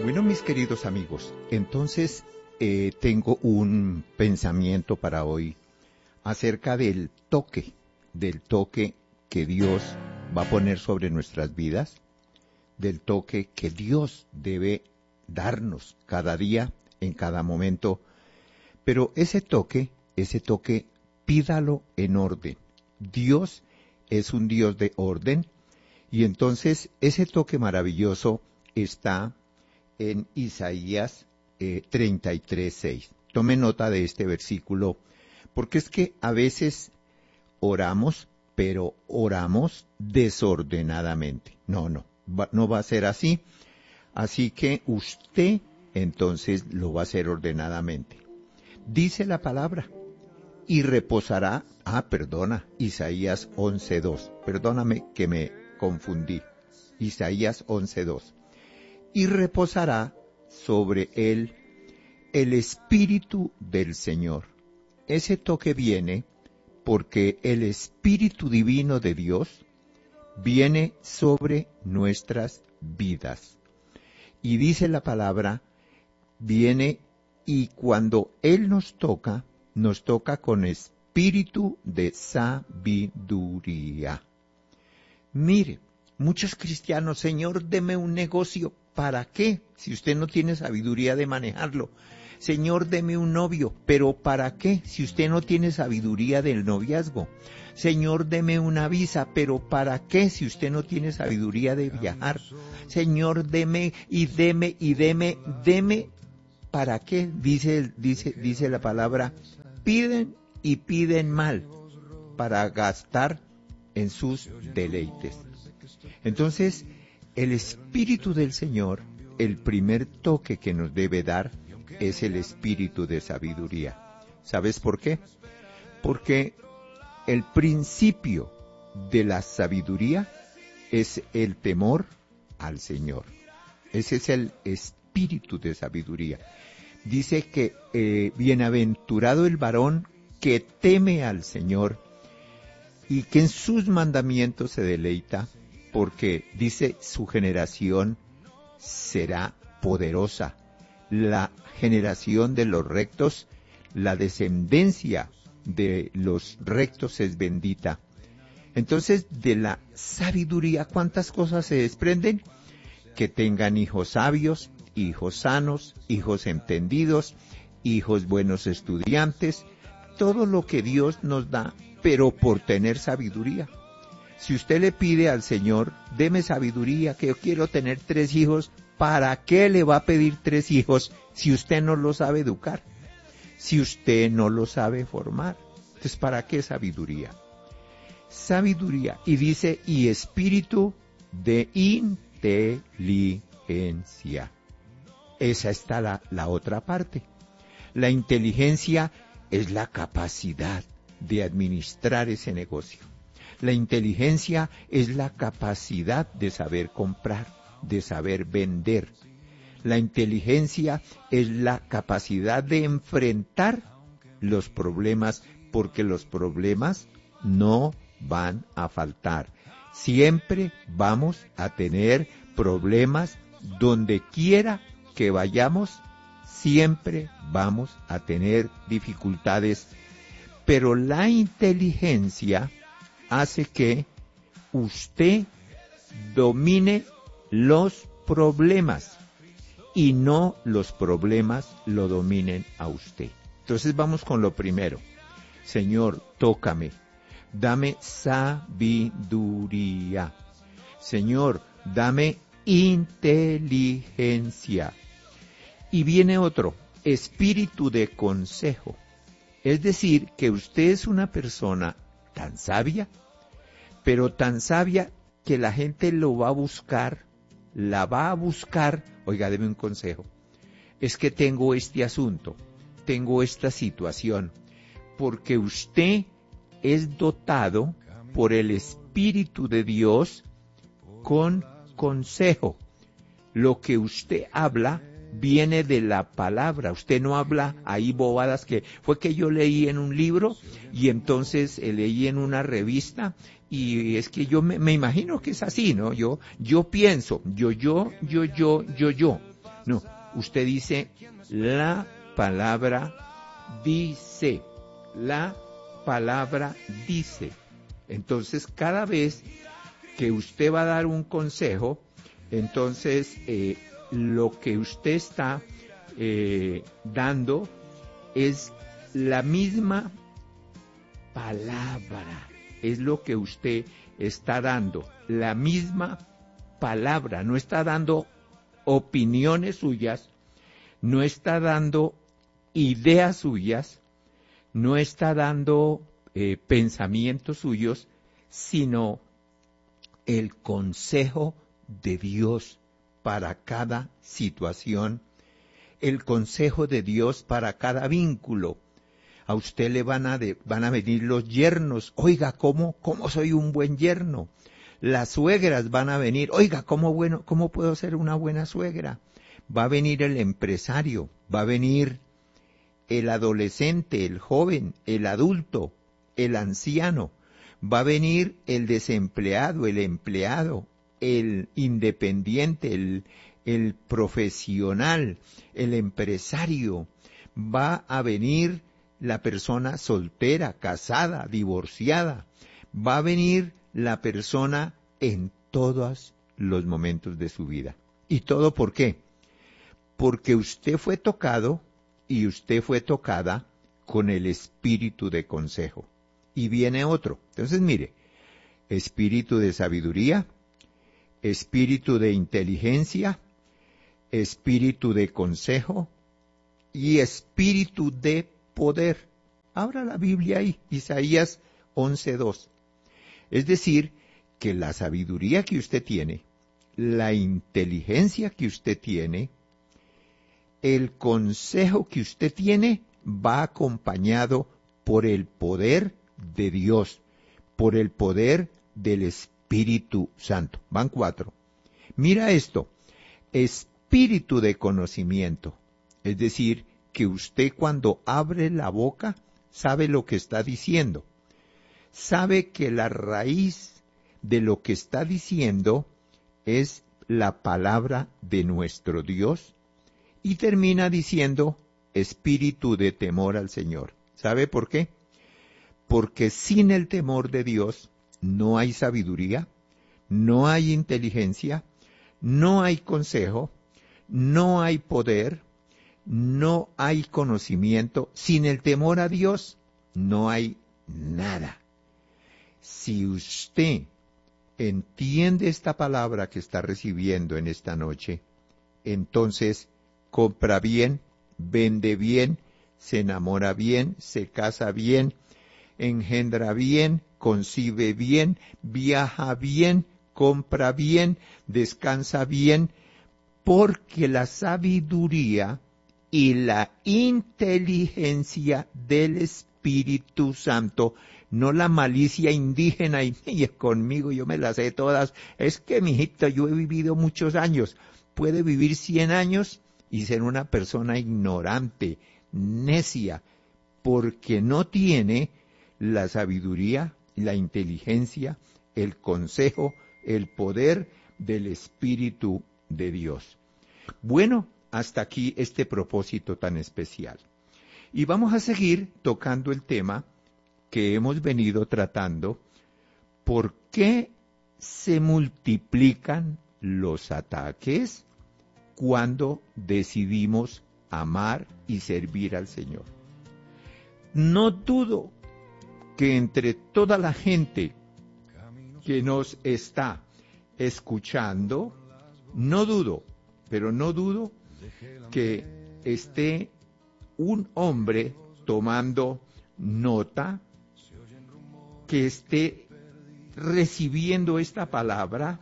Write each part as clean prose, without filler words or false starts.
Bueno, mis queridos amigos, entonces tengo un pensamiento para hoy acerca del toque que Dios va a poner sobre nuestras vidas, del toque que Dios debe darnos cada día, en cada momento. Pero ese toque, pídalo en orden. Dios es un Dios de orden, y entonces ese toque maravilloso está en Isaías 33:6. Tome nota de este versículo, porque es que a veces oramos, pero oramos desordenadamente. No va a ser así. Así que usted entonces lo va a hacer ordenadamente. Dice la palabra, y reposará, Isaías 11:2. Perdóname que me confundí. Isaías 11:2. Y reposará sobre él el Espíritu del Señor. Ese toque viene porque el Espíritu Divino de Dios viene sobre nuestras vidas. Y dice la palabra, viene, y cuando Él nos toca con espíritu de sabiduría. Mire, muchos cristianos, Señor, deme un negocio. ¿Para qué? Si usted no tiene sabiduría de manejarlo. Señor, deme un novio. ¿Pero para qué? Si usted no tiene sabiduría del noviazgo. Señor, deme una visa. ¿Pero para qué? Si usted no tiene sabiduría de viajar. Señor, deme. ¿Para qué? Dice la palabra, piden y piden mal para gastar en sus deleites. Entonces, el Espíritu del Señor, el primer toque que nos debe dar es el espíritu de sabiduría. ¿Sabes por qué? Porque el principio de la sabiduría es el temor al Señor. Ese es el espíritu de sabiduría. Dice que bienaventurado el varón que teme al Señor y que en sus mandamientos se deleita, porque dice su generación será poderosa. La generación de los rectos, la descendencia de los rectos es bendita. Entonces, de la sabiduría, ¿cuántas cosas se desprenden? Que tengan hijos sabios, hijos sanos, hijos entendidos, hijos buenos estudiantes, todo lo que Dios nos da, pero por tener sabiduría. Si usted le pide al Señor, deme sabiduría, que yo quiero tener 3 hijos, ¿para qué le va a pedir 3 hijos si usted no los sabe educar? Si usted no los sabe formar. Entonces, ¿para qué sabiduría? Sabiduría, y dice, y espíritu de inteligencia. Esa está la otra parte. La inteligencia es la capacidad de administrar ese negocio. La inteligencia es la capacidad de saber comprar, de saber vender. La inteligencia es la capacidad de enfrentar los problemas, porque los problemas no van a faltar. Siempre vamos a tener problemas donde quiera que vayamos, siempre vamos a tener dificultades, pero la inteligencia hace que usted domine los problemas y no los problemas lo dominen a usted. Entonces vamos con lo primero. Señor, tócame, dame sabiduría. Señor, dame inteligencia. Y viene otro, espíritu de consejo. Es decir, que usted es una persona tan sabia, pero tan sabia que la gente lo va a buscar, la va a buscar. Oiga, deme un consejo. Es que tengo este asunto, tengo esta situación, porque usted es dotado por el Espíritu de Dios con consejo. Lo que usted habla viene de la palabra. Usted no habla ahí bobadas que fue que yo leí en un libro y entonces leí en una revista, y es que yo me imagino que es así, ¿no? Yo pienso, yo. No, usted dice, la palabra dice, la palabra dice. Entonces, cada vez que usted va a dar un consejo, entonces lo que usted está dando es la misma palabra, es lo que usted está dando, la misma palabra, no está dando opiniones suyas, no está dando ideas suyas, no está dando pensamientos suyos, sino el consejo de Dios para cada situación, el consejo de Dios para cada vínculo. A usted le van a venir los yernos, oiga, ¿cómo soy un buen yerno? Las suegras van a venir, oiga, ¿cómo puedo ser una buena suegra? Va a venir el empresario, va a venir el adolescente, el joven, el adulto, el anciano, va a venir el desempleado, el empleado, el independiente, el profesional, el empresario, va a venir la persona soltera, casada, divorciada, va a venir la persona en todos los momentos de su vida. ¿Y todo por qué? Porque usted fue tocado y usted fue tocada con el espíritu de consejo. Y viene otro. Entonces, mire, espíritu de sabiduría, espíritu de inteligencia, espíritu de consejo y espíritu de poder. Abra la Biblia ahí, Isaías 11:2. Es decir, que la sabiduría que usted tiene, la inteligencia que usted tiene, el consejo que usted tiene, va acompañado por el poder de Dios, por el poder del Espíritu Santo. Van 4. Mira esto, espíritu de conocimiento, es decir, que usted cuando abre la boca sabe lo que está diciendo, sabe que la raíz de lo que está diciendo es la palabra de nuestro Dios, y termina diciendo espíritu de temor al Señor. ¿Sabe por qué? Porque sin el temor de Dios no hay sabiduría, no hay inteligencia, no hay consejo, no hay poder, no hay conocimiento. Sin el temor a Dios no hay nada. Si usted entiende esta palabra que está recibiendo en esta noche, entonces compra bien, vende bien, se enamora bien, se casa bien, engendra bien, concibe bien, viaja bien, compra bien, descansa bien, porque la sabiduría y la inteligencia del Espíritu Santo, no la malicia indígena y conmigo yo me las sé todas, es que mijito, yo he vivido muchos años, puede vivir 100 años y ser una persona ignorante, necia, porque no tiene la sabiduría, la inteligencia, el consejo, el poder del Espíritu de Dios. Bueno, hasta aquí este propósito tan especial. Y vamos a seguir tocando el tema que hemos venido tratando, ¿por qué se multiplican los ataques cuando decidimos amar y servir al Señor? No dudo que entre toda la gente que nos está escuchando, no dudo que esté un hombre tomando nota, que esté recibiendo esta palabra,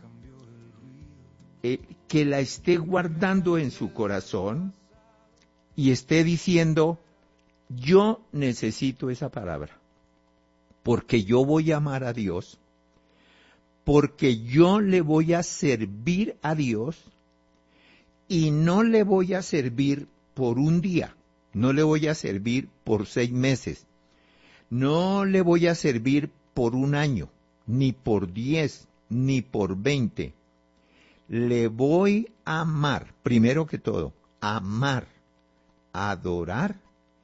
que la esté guardando en su corazón y esté diciendo, yo necesito esa palabra, porque yo voy a amar a Dios, porque yo le voy a servir a Dios y no le voy a servir por un día, no le voy a servir por 6 meses, no le voy a servir por un año, ni por 10, ni por 20. le voy a amar, primero que todo, amar, adorar,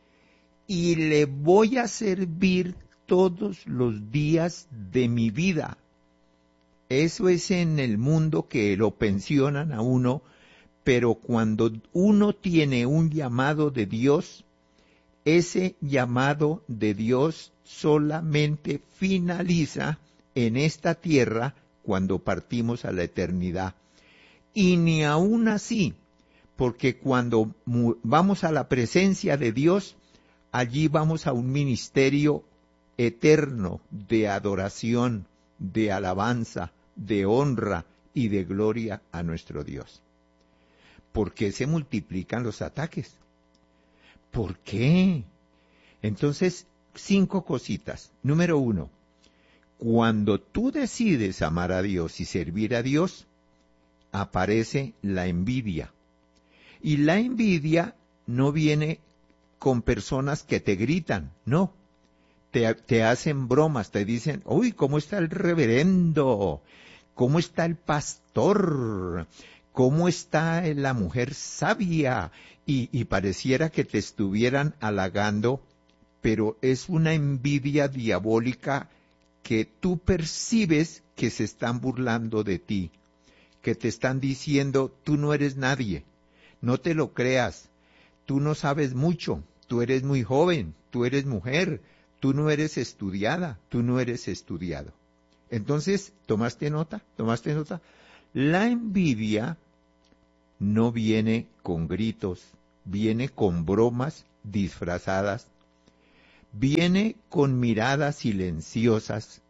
y le voy a servir todos los días de mi vida. Eso es en el mundo que lo pensionan a uno, pero cuando uno tiene un llamado de Dios, ese llamado de Dios solamente finaliza en esta tierra cuando partimos a la eternidad. Y ni aún así, porque cuando vamos a la presencia de Dios, allí vamos a un ministerio eterno de adoración, de alabanza, de honra y de gloria a nuestro Dios. ¿Por qué se multiplican los ataques? ¿Por qué? Entonces, 5 cositas. Número 1, cuando tú decides amar a Dios y servir a Dios, aparece la envidia. Y la envidia no viene con personas que te gritan, no. Te hacen bromas, te dicen, uy, ¿cómo está el reverendo? ¿Cómo está el pastor? ¿Cómo está la mujer sabia? Y pareciera que te estuvieran halagando, pero es una envidia diabólica que tú percibes que se están burlando de ti, que te están diciendo, tú no eres nadie, no te lo creas, tú no sabes mucho, tú eres muy joven, tú eres mujer, tú no eres estudiada, tú no eres estudiado. Entonces, ¿tomaste nota? La envidia no viene con gritos, viene con bromas disfrazadas, viene con miradas silenciosas,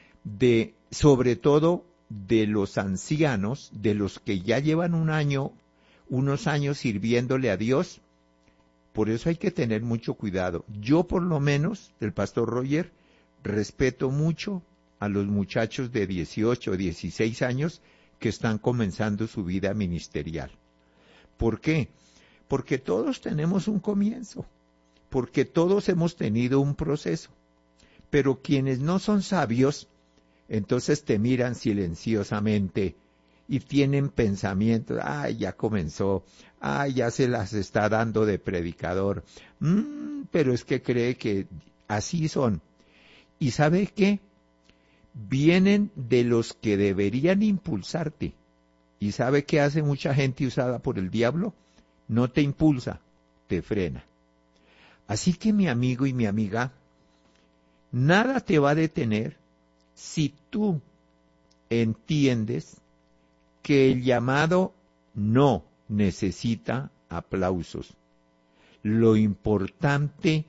sobre todo de los ancianos, de los que ya llevan unos años sirviéndole a Dios. Por eso hay que tener mucho cuidado. Yo, por lo menos, el pastor Roger, respeto mucho a los muchachos de 18 o 16 años que están comenzando su vida ministerial. ¿Por qué? Porque todos tenemos un comienzo, porque todos hemos tenido un proceso. Pero quienes no son sabios, entonces te miran silenciosamente y tienen pensamientos, ay, ya comenzó, ay, ya se las está dando de predicador, pero es que cree que así son. ¿Y sabe qué? Vienen de los que deberían impulsarte. ¿Y sabe qué hace mucha gente usada por el diablo? No te impulsa, te frena. Así que mi amigo y mi amiga, nada te va a detener si tú entiendes que el llamado no necesita aplausos. Lo importante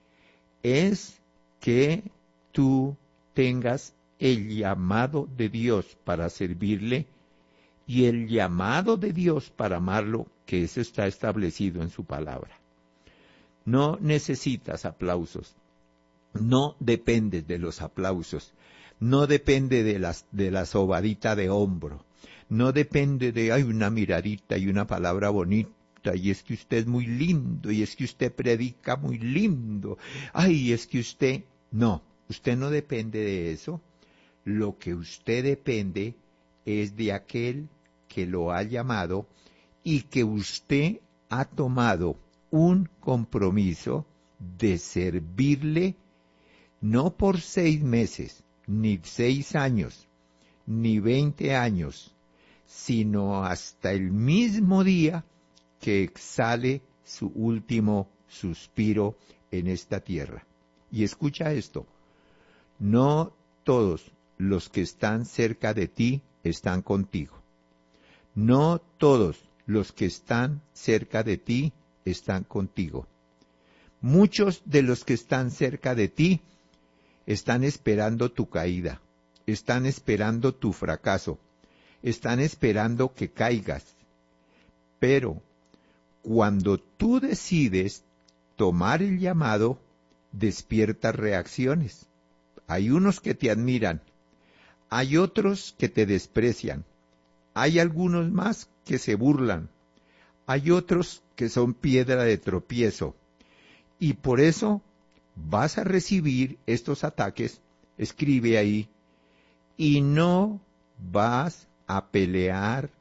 es que tú tengas el llamado de Dios para servirle y el llamado de Dios para amarlo, que eso está establecido en su palabra. No necesitas aplausos, no dependes de los aplausos, no depende de la sobadita de hombro, no depende de una miradita y una palabra bonita, y es que usted es muy lindo, y es que usted predica muy lindo, ay, es que usted no depende de eso. Lo que usted depende es de aquel que lo ha llamado y que usted ha tomado un compromiso de servirle no por 6 meses, ni 6 años, ni 20 años, sino hasta el mismo día que exhale su último suspiro en esta tierra. Y escucha esto, no todos los que están cerca de ti están contigo. No todos los que están cerca de ti están contigo. Muchos de los que están cerca de ti están esperando tu caída, están esperando tu fracaso, están esperando que caigas. Pero cuando tú decides tomar el llamado, despiertas reacciones. Hay unos que te admiran, hay otros que te desprecian, hay algunos más que se burlan, hay otros que son piedra de tropiezo, y por eso vas a recibir estos ataques, escribe ahí, y no vas a pelear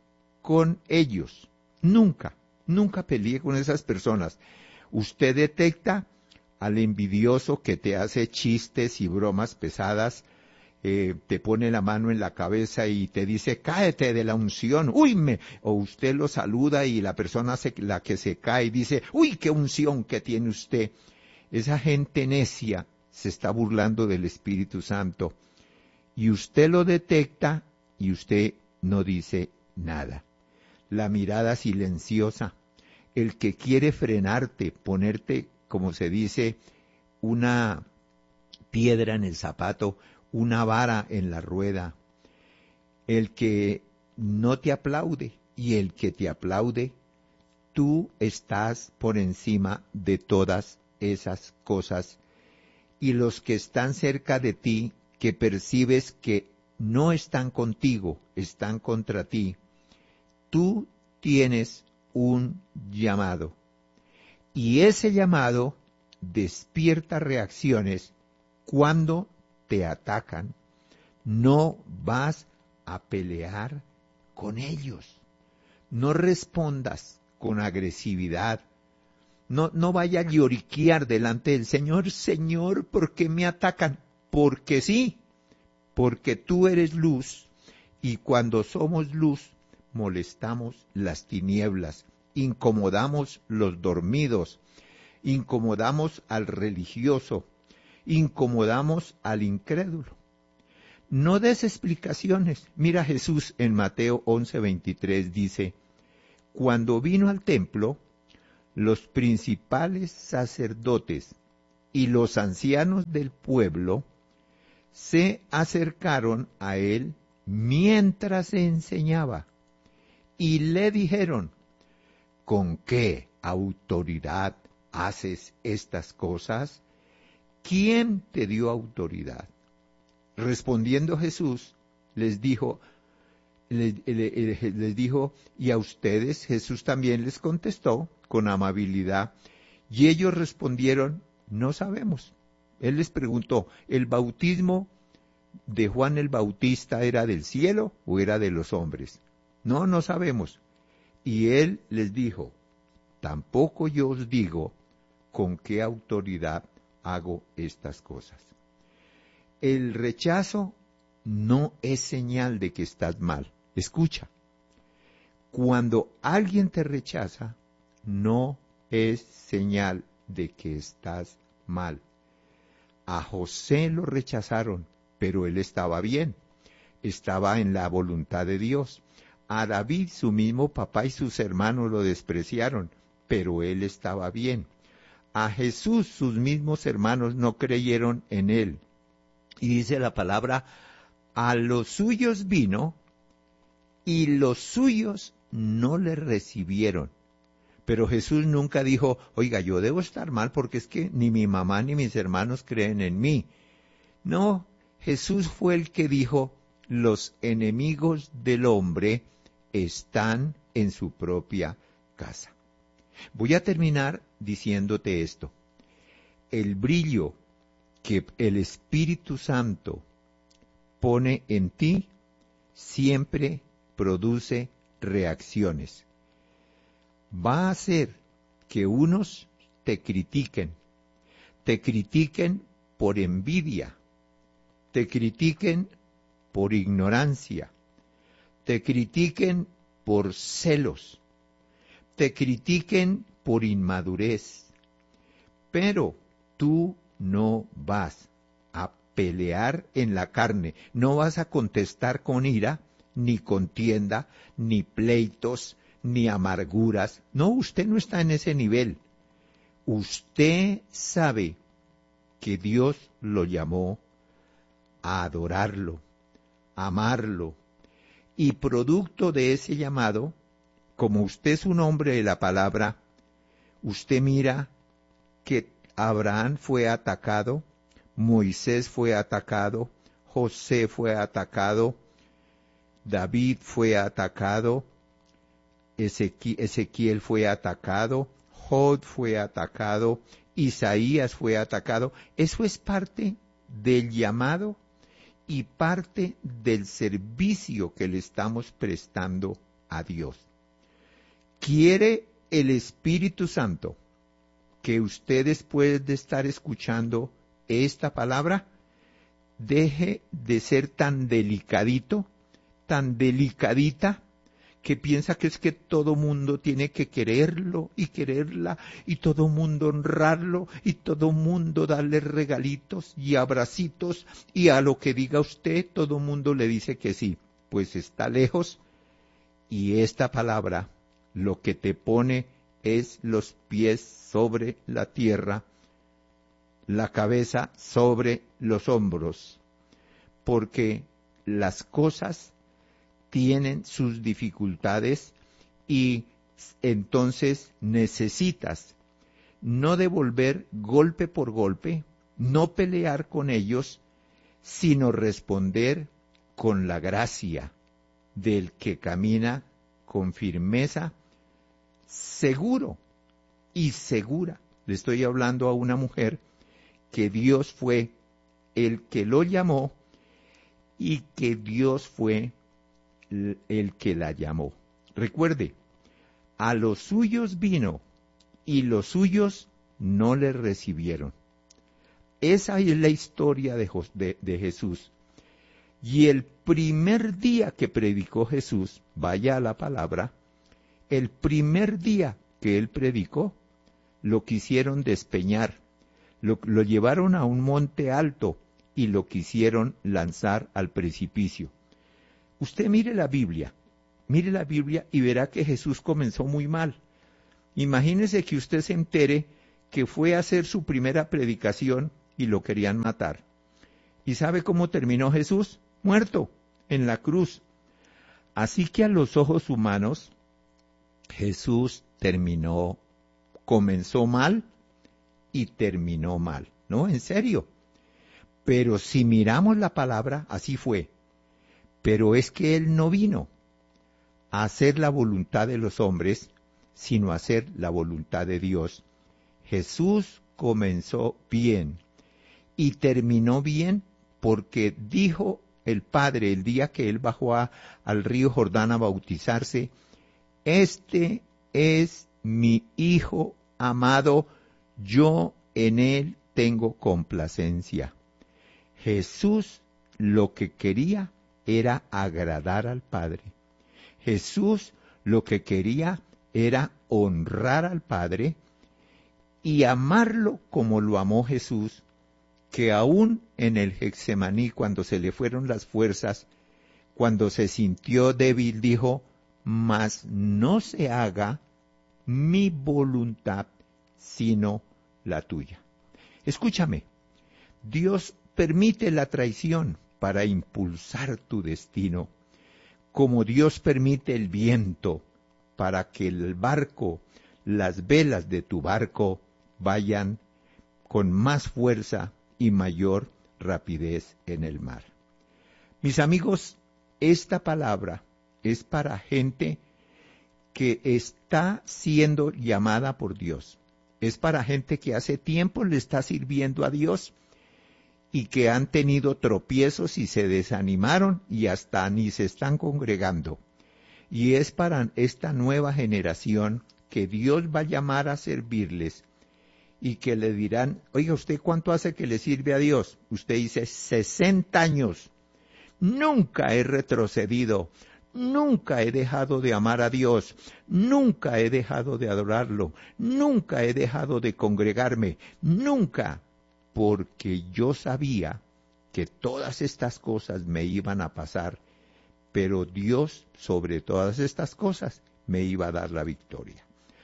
con ellos. Nunca, nunca pelee con esas personas. Usted detecta al envidioso que te hace chistes y bromas pesadas, te pone la mano en la cabeza y te dice, cáete de la unción, o usted lo saluda y la persona la que se cae dice, uy, qué unción que tiene usted. Esa gente necia se está burlando del Espíritu Santo. Y usted lo detecta y usted no dice nada. La mirada silenciosa, el que quiere frenarte, ponerte, como se dice, una piedra en el zapato, una vara en la rueda, el que no te aplaude y el que te aplaude, tú estás por encima de todas esas cosas. Y los que están cerca de ti, que percibes que no están contigo, están contra ti, tú tienes un llamado. Y ese llamado despierta reacciones cuando te atacan. No vas a pelear con ellos. No respondas con agresividad. No vaya a lloriquear delante del Señor. Señor, ¿por qué me atacan? Porque sí, porque tú eres luz y cuando somos luz molestamos las tinieblas, incomodamos los dormidos, incomodamos al religioso, incomodamos al incrédulo. No des explicaciones. Mira Jesús en Mateo 11:23 dice, cuando vino al templo, los principales sacerdotes y los ancianos del pueblo se acercaron a él mientras enseñaba y le dijeron, ¿con qué autoridad haces estas cosas? ¿Quién te dio autoridad? Respondiendo Jesús, les dijo, y a ustedes, Jesús también les contestó con amabilidad, y ellos respondieron, no sabemos. Él les preguntó, ¿el bautismo de Juan el Bautista era del cielo o era de los hombres? No sabemos. Y él les dijo, tampoco yo os digo con qué autoridad hago estas cosas. El rechazo no es señal de que estás mal. Escucha, cuando alguien te rechaza, no es señal de que estás mal. A José lo rechazaron, pero él estaba bien, estaba en la voluntad de Dios. A David, su mismo papá y sus hermanos lo despreciaron, pero él estaba bien. A Jesús, sus mismos hermanos no creyeron en él. Y dice la palabra, a los suyos vino y los suyos no le recibieron. Pero Jesús nunca dijo, oiga, yo debo estar mal porque es que ni mi mamá ni mis hermanos creen en mí. No, Jesús fue el que dijo, los enemigos del hombre están en su propia casa. Voy a terminar diciéndote esto. El brillo que el Espíritu Santo pone en ti siempre produce reacciones. Va a hacer que unos te critiquen por envidia, te critiquen por ignorancia, te critiquen por celos, te critiquen por inmadurez, pero tú no vas a pelear en la carne, no vas a contestar con ira, ni contienda, ni pleitos, ni amarguras. No, usted no está en ese nivel. Usted sabe que Dios lo llamó a adorarlo, a amarlo, y producto de ese llamado, como usted es un hombre de la palabra, usted mira que Abraham fue atacado, Moisés fue atacado, José fue atacado, David fue atacado, Ezequiel fue atacado, Job fue atacado, Isaías fue atacado. Eso es parte del llamado y parte del servicio que le estamos prestando a Dios. ¿Quiere el Espíritu Santo que usted, después de estar escuchando esta palabra, deje de ser tan delicadito, tan delicadita, que piensa que es que todo mundo tiene que quererlo y quererla, y todo mundo honrarlo, y todo mundo darle regalitos y abracitos, y a lo que diga usted, todo mundo le dice que sí? Pues está lejos, y esta palabra lo que te pone es los pies sobre la tierra, la cabeza sobre los hombros, porque las cosas tienen sus dificultades y entonces necesitas no devolver golpe por golpe, no pelear con ellos, sino responder con la gracia del que camina con firmeza, seguro y segura. Le estoy hablando a una mujer que Dios fue el que lo llamó y que Dios fue el que la llamó. Recuerde, a los suyos vino y los suyos no le recibieron. Esa es la historia de Jesús. Y el primer día que predicó Jesús, vaya a la palabra, el primer día que él predicó, lo quisieron despeñar, lo llevaron a un monte alto y lo quisieron lanzar al precipicio. Usted mire la Biblia y verá que Jesús comenzó muy mal. Imagínese que usted se entere que fue a hacer su primera predicación y lo querían matar. ¿Y sabe cómo terminó Jesús? Muerto, en la cruz. Así que a los ojos humanos, Jesús comenzó mal y terminó mal. No, en serio. Pero si miramos la palabra, así fue. Pero es que Él no vino a hacer la voluntad de los hombres, sino a hacer la voluntad de Dios. Jesús comenzó bien y terminó bien porque dijo el Padre el día que Él bajó al río Jordán a bautizarse: este es mi Hijo amado, yo en Él tengo complacencia. Jesús lo que quería era agradar al Padre. Jesús lo que quería era honrar al Padre y amarlo como lo amó Jesús, que aún en el Getsemaní, cuando se le fueron las fuerzas, cuando se sintió débil, dijo: mas no se haga mi voluntad, sino la tuya. Escúchame, Dios permite la traición para impulsar tu destino, como Dios permite el viento para que el barco, las velas de tu barco, vayan con más fuerza y mayor rapidez en el mar. Mis amigos, esta palabra es para gente que está siendo llamada por Dios. Es para gente que hace tiempo le está sirviendo a Dios y que han tenido tropiezos y se desanimaron y hasta ni se están congregando. Y es para esta nueva generación que Dios va a llamar a servirles y que le dirán: oiga, ¿usted cuánto hace que le sirve a Dios? Usted dice: 60 años. Nunca he retrocedido, nunca he dejado de amar a Dios, nunca he dejado de adorarlo, nunca he dejado de congregarme, nunca, porque yo sabía que todas estas cosas me iban a pasar, pero Dios sobre todas estas cosas me iba a dar la victoria.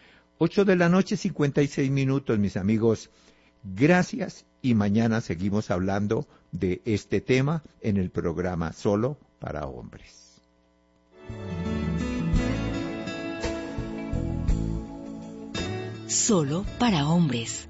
8:56 p.m, mis amigos. Gracias, y mañana seguimos hablando de este tema en el programa Solo para Hombres. Solo para hombres.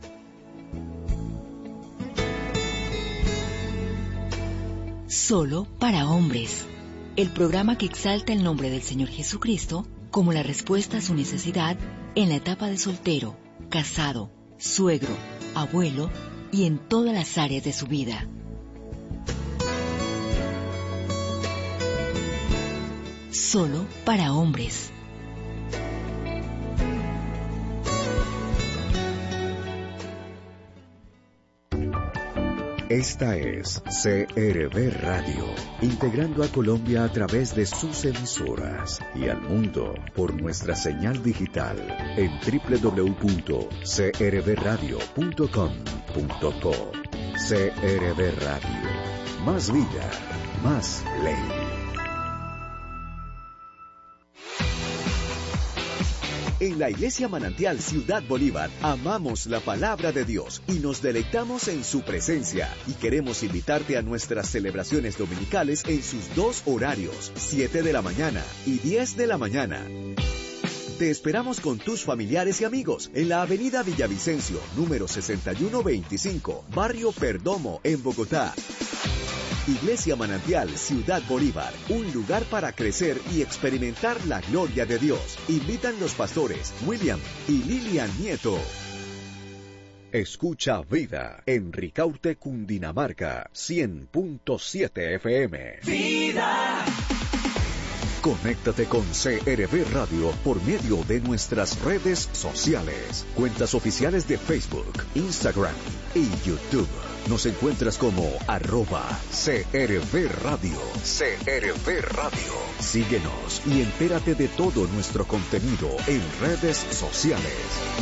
Solo para hombres. El programa que exalta el nombre del Señor Jesucristo como la respuesta a su necesidad en la etapa de soltero, casado, suegro, abuelo y en todas las áreas de su vida. solo para hombres. Esta es CRB Radio, integrando a Colombia a través de sus emisoras y al mundo por nuestra señal digital en www.crbradio.com.co. CRB Radio, más vida, más ley. En la Iglesia Manantial Ciudad Bolívar amamos la palabra de Dios y nos deleitamos en su presencia. Y queremos invitarte a nuestras celebraciones dominicales en sus dos horarios, 7 de la mañana y 10 de la mañana. Te esperamos con tus familiares y amigos en la avenida Villavicencio, número 6125, barrio Perdomo, en Bogotá. Iglesia Manantial Ciudad Bolívar, un lugar para crecer y experimentar la gloria de Dios. Invitan los pastores William y Lilian Nieto. Escucha Vida en Ricaurte, Cundinamarca, 100.7 FM. Vida. Conéctate con CRB Radio por medio de nuestras redes sociales, cuentas oficiales de Facebook, Instagram y YouTube. Nos encuentras como @CRB Radio. CRB Radio. Síguenos y entérate de todo nuestro contenido en redes sociales.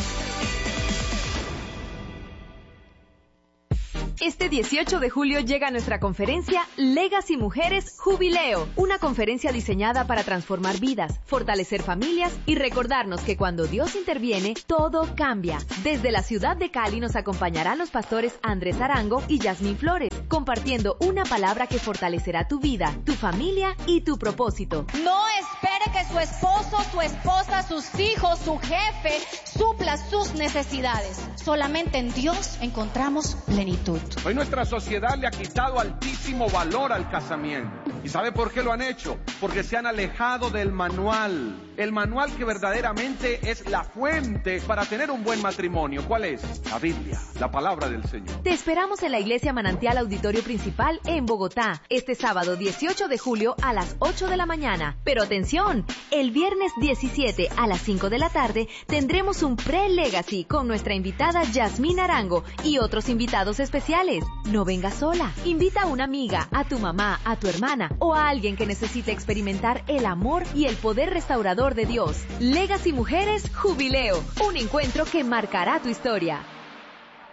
Este 18 de julio llega nuestra conferencia Legacy Mujeres Jubileo, una conferencia diseñada para transformar vidas, fortalecer familias y recordarnos que cuando Dios interviene, todo cambia. Desde la ciudad de Cali nos acompañarán los pastores Andrés Arango y Yasmín Flores, compartiendo una palabra que fortalecerá tu vida, tu familia y tu propósito. No espere que su esposo, su esposa, sus hijos, su jefe supla sus necesidades. Solamente en Dios encontramos plenitud. Hoy nuestra sociedad le ha quitado altísimo valor al casamiento. ¿Y sabe por qué lo han hecho? Porque se han alejado del manual. El manual que verdaderamente es la fuente para tener un buen matrimonio. ¿Cuál es? La Biblia, la palabra del Señor. Te esperamos en la Iglesia Manantial Auditorio Principal en Bogotá, este sábado 18 de julio a las 8 de la mañana. Pero atención, el viernes 17 a las 5 de la tarde tendremos un pre-legacy con nuestra invitada Yasmín Arango y otros invitados especiales. No vengas sola, invita a una amiga, a tu mamá, a tu hermana o a alguien que necesite experimentar el amor y el poder restaurador de Dios. Legacy Mujeres Jubileo, un encuentro que marcará tu historia.